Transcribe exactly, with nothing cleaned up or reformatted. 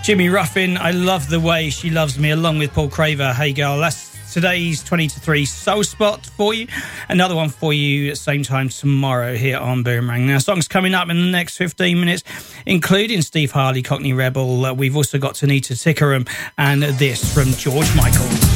Jimmy Ruffin, I Love the Way She Loves Me, along with Paul Craver, Hey Girl. That's today's twenty to three Soul Spot for you. Another one for you at the same time tomorrow here on Boomerang. Now, songs coming up in the next fifteen minutes, including Steve Harley, Cockney Rebel. Uh, we've also got Tanita Tikaram and this from George Michael.